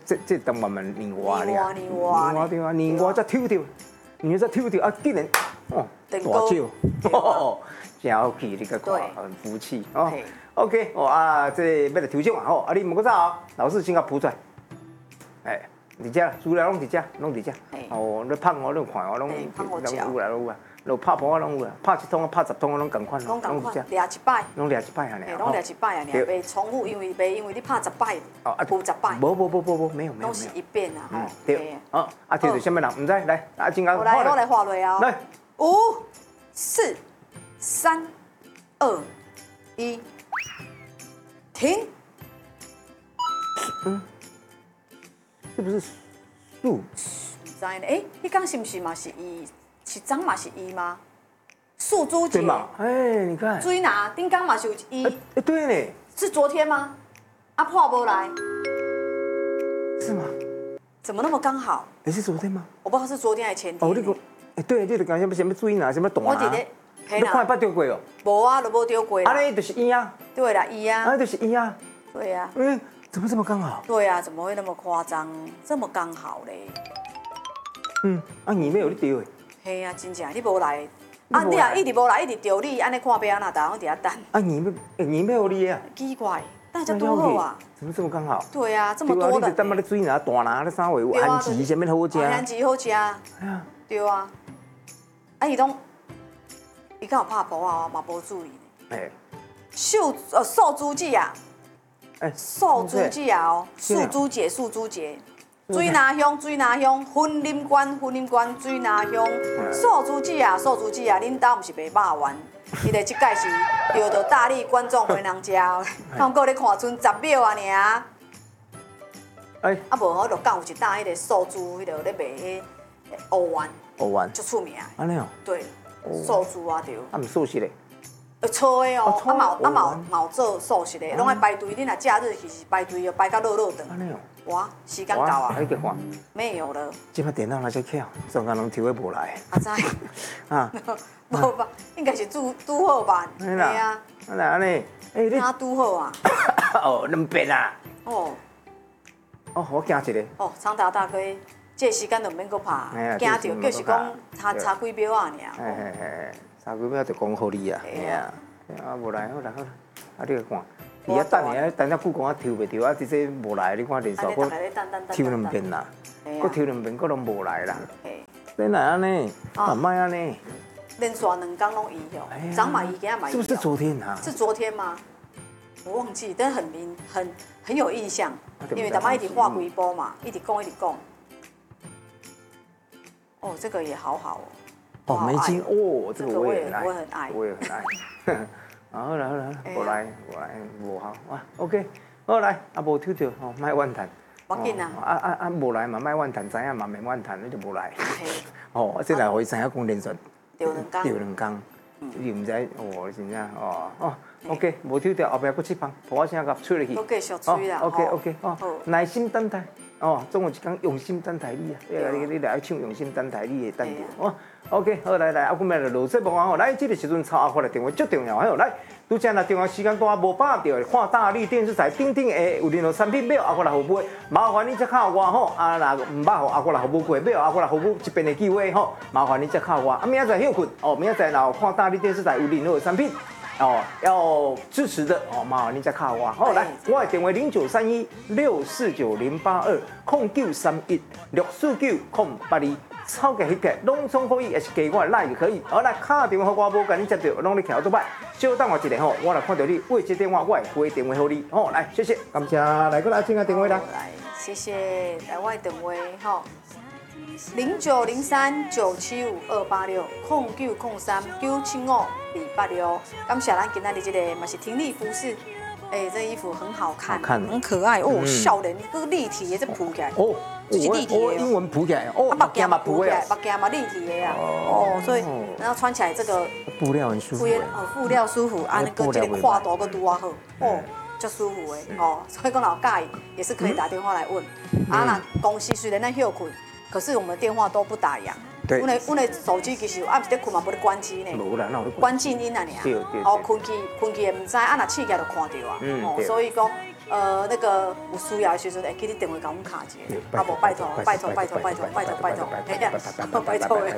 这当慢慢年华年华对啊，年华才抽到，年华才抽到啊，竟然哦大奖，真好气，你个看很服气哦。OK， 哦啊，这要来抽奖啊吼，啊你莫搁走啊，老师先甲扑出来，哎，伫遮，资料拢伫遮，拢伫遮。哦，你拍我，你看我，拢有啦，有啊。就拍盘啊，拢有啊，拍1通啊，拍10通啊，拢共款， 拢共款，掠一摆， 拢掠一摆安尼， 拢掠一摆安尼，袂重复，因为你拍10摆，扑10摆， 无，没有， 拢是一遍啊，吼， 对，啊，摕到什么人？唔知，来，啊，真我来画落啊， 来 ，5、4、3、2、1，停。 是不是树？ 唔知呢，迄刚是不是嘛是伊？是张嘛是一吗？素珠节嘛， 你看， 水拿丁刚嘛是有一， 对呢， 是昨天吗？啊破不来， 是吗？ 怎么那么刚好？ 是昨天吗？ 我不知道是昨天还是前天。 哦，你讲，对，你就讲什么水拿，什么大拿，你看捌丢过哦？ 无啊，都无丢过。 啊，那就是一啊。 对啦，一啊。 啊，就是一啊。 对呀。 怎么这么刚好？ 对呀，怎么会那么夸张？这么刚好嘞？ 啊，你没有你丢诶。 嘿啊，真正你无来，啊你啊一直无来，一直丢你，安尼看要安那，大家伫遐等。 啊，你没有你啊？ 奇怪，大家多好啊！ 怎么这么刚好？ 对啊，这么多的。 你等下你水拿大拿咧啥话有番薯什么好食？ 番薯好食。哎呀，对啊。啊，伊敢有拍波啊？嘛无注意。素珠节啊！素珠节哦，素珠节。水拿乡，粉林关，水拿乡，素珠节啊，恁兜毋是卖肉丸，伊个即届是钓到大力观众回人食，看过咧看剩10秒啊尔。啊无我就讲有一档迄个素珠，迄个咧卖迄蚵丸，足出名。 安尼哦。 对，素珠啊对。 啊，毋素食咧。 粗的哦，毛做素食的，拢爱排队。你若假日去是排队哦，排到落长。 安尼哦。 哇，时间到啊！ 还去看？ 没有了。 即摆电脑那只巧，总共拢抽的无来。 啊知。啊。无吧？应该是拄好吧？ 系啊。安尼， 你哪拄好啊？ 哦，2遍啊。 哦， 我惊一个。 哦，长达大哥，这时间就免搁拍，惊着，就是讲差几秒啊尔。 3几秒就讲好你啊，无来好啦，啊你看，伊遐等下，等下久讲抽袂着，直接无来，你看连续搁抽2遍啦，搁抽2遍，搁拢无来啦。恁来安尼，莫安尼。 连续2天拢伊哦，张马伊今仔买伊。 是不是昨天啊？ 是昨天吗？我忘记，但很有印象，因为他妈一直画几波嘛，一直讲。哦，这个也好哦。 哦，梅金哦，这个我也很爱， 我也很爱。好啦，无来，无好哇 ，OK， 好来，无抽到吼，卖怨叹。 要紧啊。 无来嘛，卖怨叹，知影嘛，免怨叹，你就无来。哦，这来互伊知影讲连续钓2 天，你毋知哦，真正哦，OK， 无抽到，后壁搁7棒，我先甲吹落去。 都继续吹啦。 OK， 哦，耐心等待。哦，总有一天用心等待你啊！你来唱用心等待你，会等着哦。OK， 好来，啊，我们来录节目啊！吼，来，这个时阵插发的电话最重要，还有来，拄则若电话时间多无把到，看大力电视台顶的有任何产品买，我来服务，麻烦你再敲我吼，若唔捌吼，我来服务过买，我来服务这边的机会吼，麻烦你再敲我。明仔载休困哦，明仔载若看大力电视台有任何的产品。要支持的麻烦你再靠我。好，来，我的电话0931649082，0931649082，超级翕起，拢总可以，也是加我赖就可以。好，来，打电话我无甲你接到，拢你徛做摆，稍等我一下吼，我来看到你，为这电话我会回电话给你。好，来，谢谢，感谢，来过来请个电话啦。 来，谢谢，来我的电话吼。0903-975-286，0903-975-286。感谢咱今仔日这个嘛是婷丽服饰，这衣服很好看，很可爱哦，少年个立体的这铺起来，就是立体的， 英文铺起来， 目镜嘛铺起来，目镜嘛立体的啊，所以然后穿起来这个布料很舒服， 布料舒服，那个这个跨度个拄啊好，就舒服的所以讲老介也是可以打电话来问，那公司虽然咱休困。可是我们电话都不打烊，我的手机其实暗时在困嘛，不咧关机呢， 无啦，那有关静音啊尔，困去也唔知，若试起来就看到啊，所以讲那个有需要的时阵，会记你电话甲阮卡一下，啊无拜托，拜托，拜托，拜托，拜托，拜托，哎呀，拜托的。